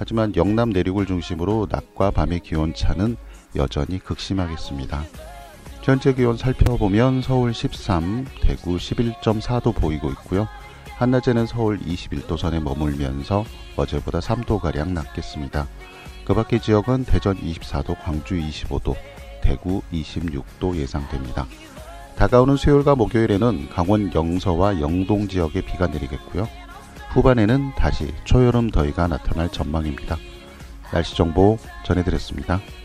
하지만 영남 내륙을 중심으로 낮과 밤의 기온차는 여전히 극심하겠습니다. 현재 기온 살펴보면 서울 13, 대구 11.4도 보이고 있고요. 한낮에는 서울 21도 선에 머물면서 어제보다 3도가량 낮겠습니다. 그 밖의 지역은 대전 24도, 광주 25도, 대구 26도 예상됩니다. 다가오는 수요일과 목요일에는 강원 영서와 영동 지역에 비가 내리겠고요. 후반에는 다시 초여름 더위가 나타날 전망입니다. 날씨 정보 전해드렸습니다.